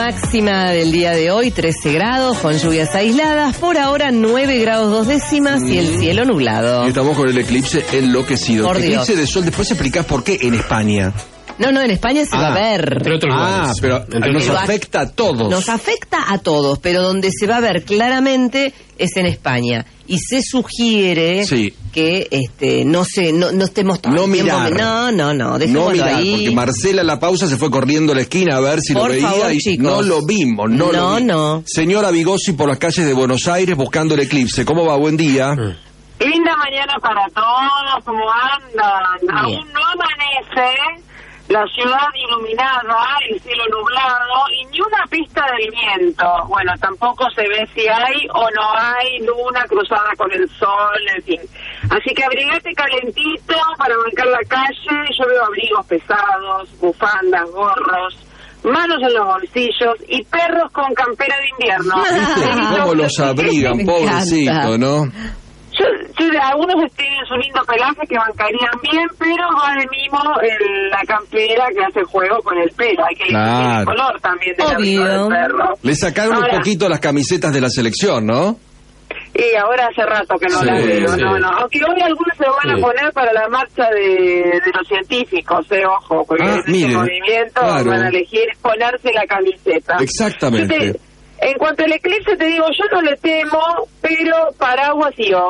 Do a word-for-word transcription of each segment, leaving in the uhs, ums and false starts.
máxima del día de hoy, trece grados, con lluvias aisladas. Por ahora, nueve grados dos décimas y el cielo nublado. Y estamos con el eclipse enloquecido. Por eclipse Dios. de sol, después explicás por qué en España. No, no, en España se Ah, va a ver. Entre otros Ah, lugares. pero Entre nos otros- afecta a todos. Nos afecta a todos, pero donde se va a ver claramente es en España. Y se sugiere Sí. que este no se no, no estemos todo No el tiempo- mirar. No, no, no, No dejémoslo mirar, ahí. porque Marcela a la pausa se fue corriendo a la esquina a ver si Por lo veía favor, y chicos. no lo vimos, no, No, lo vi. no. Señora Vigossi por las calles de Buenos Aires buscando el eclipse. ¿Cómo va? Buen día. Linda mañana para todos, ¿cómo andan? Aún no amanece, la ciudad iluminada, el cielo nublado y ni una pista del viento. Bueno, tampoco se ve si hay o no hay luna cruzada con el sol, en fin. Así que abrigate calentito para bancar la calle. Yo veo abrigos pesados, bufandas, gorros, manos en los bolsillos y perros con campera de invierno. ¿Cómo los abrigan, Me pobrecito, encanta. no? Yo, yo, algunos tienen su lindo pelaje que bancarían bien, pero va de mimo el, la campera que hace juego con el pelo. Hay que Claro. elegir el color también del Obvio. abrigo del perro. Le sacaron Ahora, un poquito las camisetas de la selección, ¿no? Y ahora hace rato que no Sí, las veo, sí. no, no. Aunque hoy algunos se van Sí. a poner para la marcha de, de los científicos, eh, ojo, porque Ah, en este mire, movimiento claro. van a elegir ponerse la camiseta. Exactamente. Yo te- En cuanto al eclipse, te digo, yo no le temo, pero paraguas y om,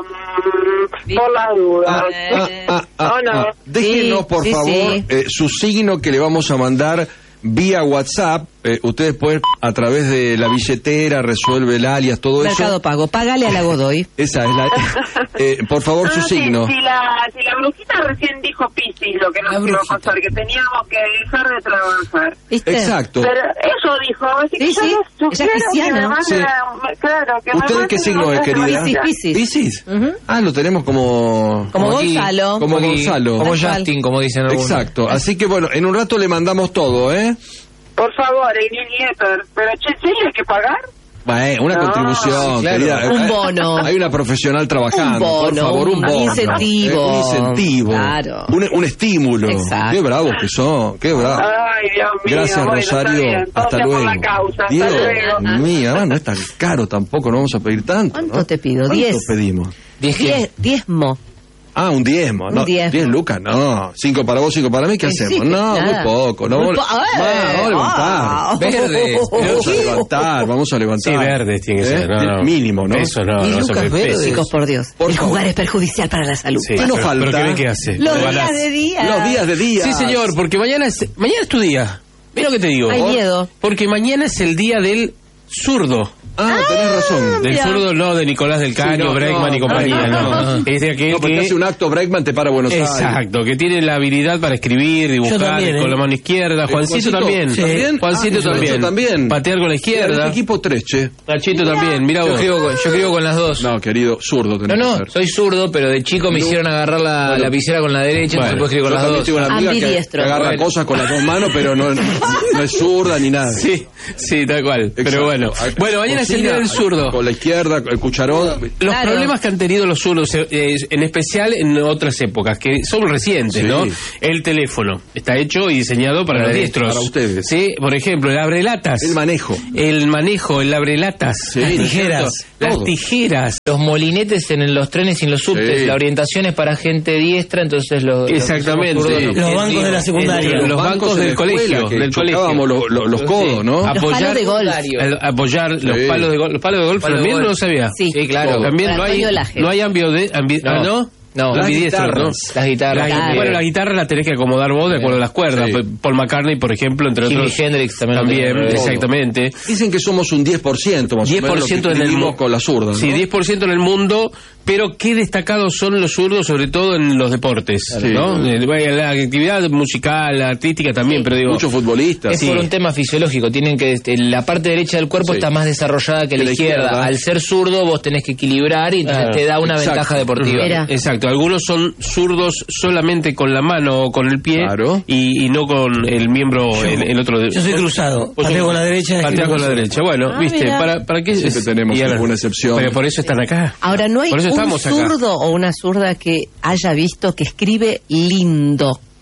por las dudas. Ah, ah, ah, ah, ¿O no? ah. Déjenos, Sí, por sí, favor, sí. eh, su signo que le vamos a mandar vía WhatsApp. Eh, ustedes pueden, a través de la billetera, resuelve el alias, todo Mercado eso. Pago, págale a la Godoy. Esa es la... Eh, por favor, su No, si- signo. Si, la, si la brujita recién dijo Piscis, lo que La nos iba a brujita. pasar, que teníamos que dejar de trabajar. ¿Viste? Exacto. Pero eso dijo, así que Sí, yo sí, les ella es sugiero que pisciana. me manden, Sí. me- claro, que me ¿Usted en qué manden signo es, otra querida? semana. Piscis, Piscis. Piscis. Ujú. Ah, lo tenemos como... Como aquí, Gonzalo. Como aquí, Gonzalo. Como Tal cual. Justin, como dicen algunos. Exacto. Así que bueno, en un rato le mandamos todo, ¿eh? Por favor, el newsletter. Pero, che, ¿sí hay que pagar? Bueno, una No, contribución, sí, claro. querida. Un bono. Hay una profesional trabajando, Un bono, por favor, un un bono. incentivo. Eh, un incentivo. Claro. Un, un estímulo. Exacto. Qué bravos que son, qué bravos. Ay, Dios mío. Gracias, bueno, está Rosario. bien. Hasta Gracias luego. por la causa. Hasta Dios luego. mío, además no es tan caro tampoco, no vamos a pedir tanto. ¿Cuánto ¿no? te pido? ¿Cuánto Diez. pedimos? Diez que- Diez, diezmo. Ah, un diezmo, Un ¿no? diezmo. Diez lucas, no. Cinco para vos, cinco para mí, ¿qué Eh, hacemos? sí, no, nada. muy poco. No, Muy vamos, po- ¡Eh! Va, vamos a levantar. Ah. Verdes. Vamos a levantar, vamos a levantar. Sí, verdes tiene que ¿Eh? ser. No, no. Mínimo, ¿no? Eso no, Y no se lucas puede. verdes. Chicos, por Dios. Por el favor. jugar es perjudicial para la salud. Sí, ¿Qué nos pero- falta? pero ¿qué ven que hace? Los Balaz. días de día. Los días de día. Sí, señor, porque mañana es, mañana es tu día. Mira lo que te digo. Hay miedo. Porque mañana es el día del zurdo. Ah, tenés razón. Del mira. zurdo, no de Nicolás del Caño, Sí, no, Bregman no, y compañía, no, no. no, no. Es de aquel No, porque que... hace un acto Breakman, te para Buenos Aires. Exacto, que tiene la habilidad para escribir, dibujar también, con ¿eh? la mano izquierda. Eh, Juancito, Juancito, también. ¿sí? ¿También? Juancito Ah, también. Juancito también. Patear con la El izquierda. equipo tres, che. Nachito también, mira Yo vos. escribo, con, yo escribo con las dos. No, querido, zurdo No, tenés no, que ser. soy zurdo, pero de chico me hicieron agarrar la Bueno. lapicera con la derecha, Bueno, entonces puedo escribir con Yo las también dos. tengo una amiga que, que Ambidiestro. agarra Bueno. cosas con las dos manos, pero no, no es zurda ni nada. Sí, sí, tal cual. Pero Exacto. bueno. Bueno, mañana es el día del zurdo. Con la izquierda, el cucharón. Los Claro. problemas que han tenido los zurdos, eh, en especial en otras épocas, que son recientes, Sí. ¿no? El teléfono está hecho y diseñado para Para- los diestros. para ustedes. Sí, por ejemplo, el abrelatas. El manejo. El manejo, el abrelatas. Sí, las ¿no es tijeras. cierto? Las Todo. tijeras. Los molinetes en los trenes y en los subtes, Sí. la orientación es para gente diestra, entonces los... Exactamente. los, Sí. Los bancos de la secundaria. Los, los bancos, en del la colegio, escuela, que del colegio. chocábamos los, los, los codos, ¿no? Los palos de golf. el- apoyar los Sí. palos de golf. Los palos de golf Palos de también golf. no lo sabía. Sí. Sí, claro. También Para no hay, pañolaje. no hay ambio de, ambi- No. ah, ¿no? No. Las ambidiestro, ¿no? Las guitarras. La- Claro. Bueno, la guitarra la tenés que acomodar vos de acuerdo a las cuerdas. Sí. Paul McCartney, por ejemplo, entre Jimi otros. Hendrix también. También, Todo. exactamente. Dicen que somos un diez por ciento más diez o por menos ciento lo que en el escribimos mundo. con la zurda, ¿no? Sí, diez por ciento en el mundo, pero qué destacados son los zurdos, sobre todo en los deportes, Sí. ¿no? Eh, bueno, la actividad musical, la artística también, pero digo... Muchos futbolistas. Es Sí. por un tema fisiológico, tienen que este, la parte derecha del cuerpo Sí. está más desarrollada que la, la izquierda. izquierda. Al ser zurdo vos tenés que equilibrar y entonces Claro. te da una Exacto. ventaja deportiva. Mira. Exacto, algunos son zurdos solamente con la mano o con el pie Claro. y, y no con el miembro, el, el otro. de- Yo soy cruzado. Vos Pateo sos- con la derecha. Pateás escribo con la con- derecha. Bueno, Ah, viste, mira. ¿para, para qué? Siempre tenemos y ahora- alguna excepción. Pero por eso están acá. Ahora, no hay Por eso un estamos acá. zurdo o una zurda que haya visto que escribe lindo.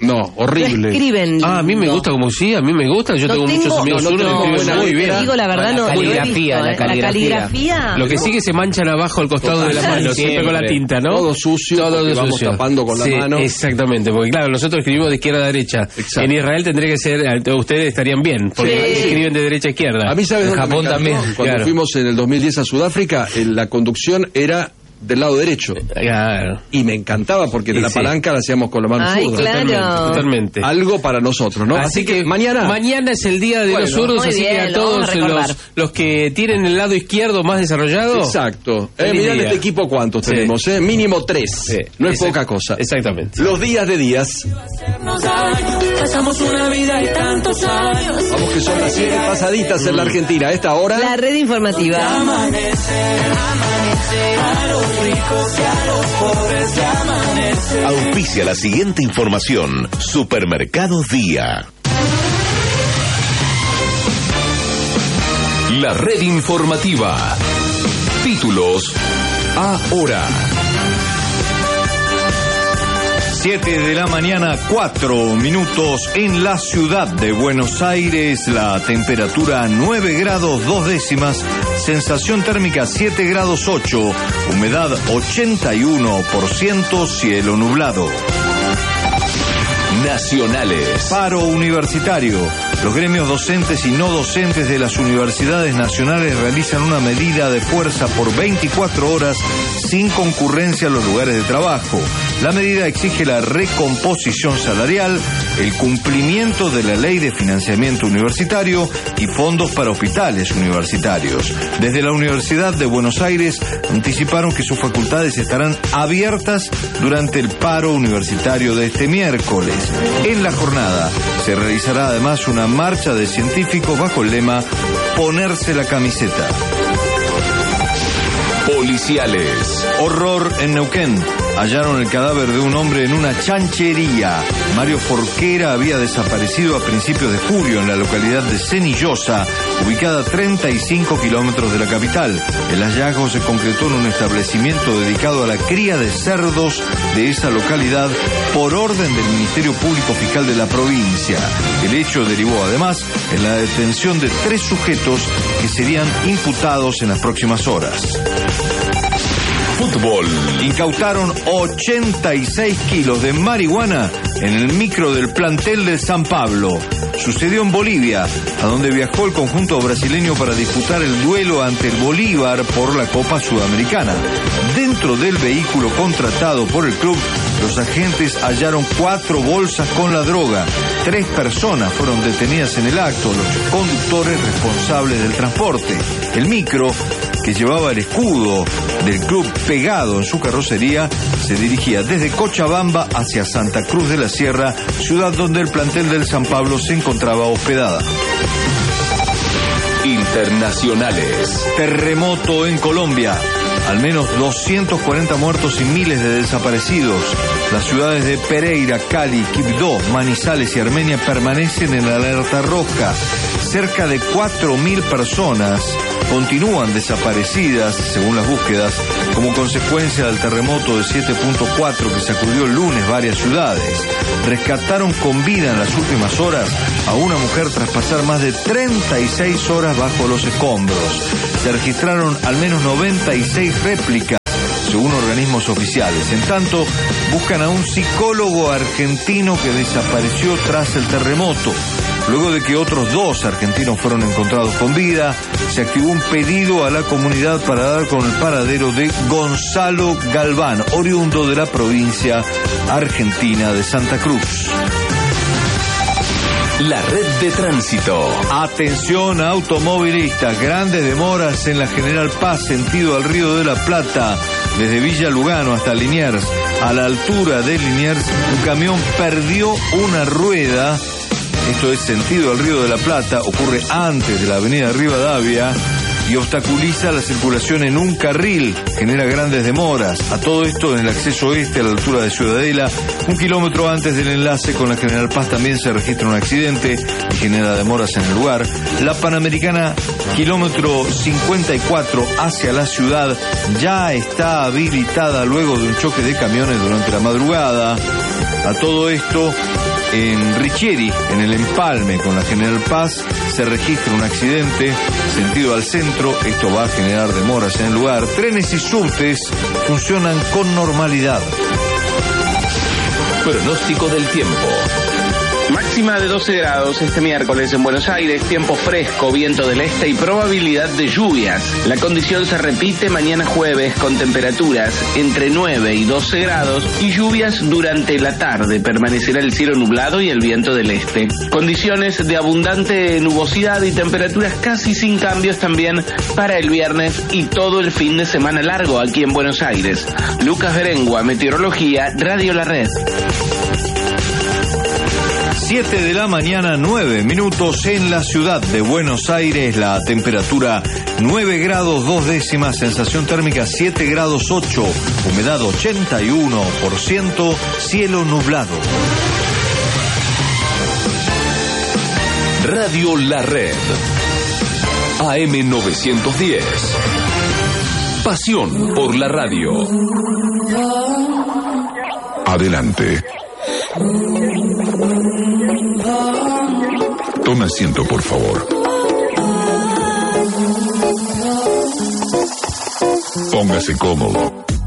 No, horrible. Escriben. Ah, a mí me gusta como sí, a mí me gusta. Yo No tengo, tengo- muchos amigos no, no zurdos tengo que buena escriben muy letra. bien. Te digo la verdad, La no, no lo he caligrafía, visto, la ¿eh? caligrafía. La caligrafía. Lo que sí que se manchan abajo al costado de la Total, mano, siempre siempre. con la tinta, ¿no? Todo sucio, porque vamos tapando con la Sí, mano. Exactamente, porque claro, nosotros escribimos de izquierda a derecha. Exacto. En Israel tendría que ser, ustedes estarían bien, porque Sí. escriben de derecha a izquierda. A mí, ¿sabes En dónde Japón me encantó? también, Cuando claro. fuimos en el dos mil diez a Sudáfrica, eh, la conducción era del lado derecho. Claro. Y me encantaba porque Y la sí. palanca la hacíamos con la mano Ay, zurda. claro. Totalmente, totalmente. Algo para nosotros, ¿no? Así, que, mañana. mañana es el día de Bueno, los zurdos, muy así bien, que a lo vamos todos a recordar. los, los que tienen el lado izquierdo más desarrollado. Exacto. Eh, Feliz mirá en día. este equipo cuántos Sí. tenemos, ¿eh? Mínimo tres. Sí, No es exact- poca cosa. Exactamente. Los días de días. Pasamos una vida y tantos años. Vamos que son las siete pasaditas en la Argentina. A esta hora. La red informativa. Auspicia la siguiente información. Supermercado Día. La red informativa. Títulos ahora. siete de la mañana, cuatro minutos en la ciudad de Buenos Aires. La temperatura nueve grados dos décimas, sensación térmica siete grados ocho, humedad ochenta y uno por ciento, cielo nublado. Nacionales. Paro universitario. Los gremios docentes y no docentes de las universidades nacionales realizan una medida de fuerza por veinticuatro horas sin concurrencia a los lugares de trabajo. La medida exige la recomposición salarial, el cumplimiento de la ley de financiamiento universitario y fondos para hospitales universitarios. Desde la Universidad de Buenos Aires anticiparon que sus facultades estarán abiertas durante el paro universitario de este miércoles. En la jornada se realizará además una marcha de científicos bajo el lema Ponerse la camiseta. Policiales. Horror en Neuquén. Hallaron el cadáver de un hombre en una chanchería. Mario Forquera había desaparecido a principios de julio en la localidad de Cenillosa, ubicada a treinta y cinco kilómetros de la capital. El hallazgo se concretó en un establecimiento dedicado a la cría de cerdos de esa localidad por orden del Ministerio Público Fiscal de la provincia. El hecho derivó además en la detención de tres sujetos que serían imputados en las próximas horas. Fútbol. Incautaron ochenta y seis kilos de marihuana en el micro del plantel de San Pablo. Sucedió en Bolivia, a donde viajó el conjunto brasileño para disputar el duelo ante el Bolívar por la Copa Sudamericana. Dentro del vehículo contratado por el club, los agentes hallaron cuatro bolsas con la droga. Tres personas fueron detenidas en el acto, los conductores responsables del transporte. El micro, que llevaba el escudo del club pegado en su carrocería, se dirigía desde Cochabamba hacia Santa Cruz de la Sierra, ciudad donde el plantel del San Pablo se encontraba hospedada. Internacionales. Terremoto en Colombia. Al menos doscientos cuarenta muertos y miles de desaparecidos. Las ciudades de Pereira, Cali, Quibdó, Manizales y Armenia permanecen en la alerta roja. Cerca de cuatro mil personas continúan desaparecidas, según las búsquedas, como consecuencia del terremoto de siete punto cuatro que sacudió el lunes varias ciudades. Rescataron con vida en las últimas horas a una mujer tras pasar más de treinta y seis horas bajo los escombros. Se registraron al menos noventa y seis réplicas, según organismos oficiales. En tanto, buscan a un psicólogo argentino que desapareció tras el terremoto. Luego de que otros dos argentinos fueron encontrados con vida, se activó un pedido a la comunidad para dar con el paradero de Gonzalo Galván, oriundo de la provincia argentina de Santa Cruz. La red de tránsito. Atención a automovilistas, grandes demoras en la General Paz, sentido al Río de la Plata, desde Villa Lugano hasta Liniers. A la altura de Liniers, un camión perdió una rueda. Esto es sentido al Río de la Plata, ocurre antes de la avenida Rivadavia y obstaculiza la circulación en un carril, genera grandes demoras. A todo esto en el acceso este a la altura de Ciudadela, un kilómetro antes del enlace con la General Paz también se registra un accidente y genera demoras en el lugar. La Panamericana, kilómetro cincuenta y cuatro hacia la ciudad, ya está habilitada luego de un choque de camiones durante la madrugada. A todo esto, en Richieri, en el empalme con la General Paz, se registra un accidente, sentido al centro, esto va a generar demoras en el lugar. Trenes y subtes funcionan con normalidad. Pronóstico del tiempo. Máxima de doce grados este miércoles en Buenos Aires, tiempo fresco, viento del este y probabilidad de lluvias. La condición se repite mañana jueves con temperaturas entre nueve y doce grados y lluvias durante la tarde. Permanecerá el cielo nublado y el viento del este. Condiciones de abundante nubosidad y temperaturas casi sin cambios también para el viernes y todo el fin de semana largo aquí en Buenos Aires. Lucas Berengua, Meteorología, Radio La Red. siete de la mañana, nueve minutos en la ciudad de Buenos Aires, la temperatura nueve grados dos décimas, sensación térmica siete grados ocho, humedad ochenta y uno por ciento, cielo nublado. Radio La Red. A M novecientos diez. Pasión por la radio. Adelante. Tome asiento, por favor. Póngase cómodo.